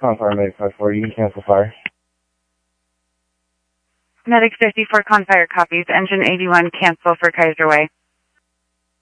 Confire Medic 54, you can cancel fire. Medic 54 Confire copies. Engine 81 cancel for Kaiser Way.